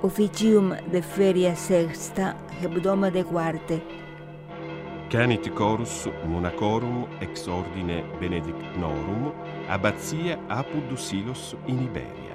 officium de feria sexta, hebdoma de quarte. Canit chorus monacorum ex ordine benedictinorum, abbatia Apud Silos in Iberia.